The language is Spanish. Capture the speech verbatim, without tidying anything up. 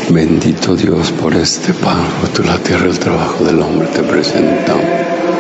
Bendito Dios por este pan, fruto de la tierra, el trabajo del hombre te presentamos.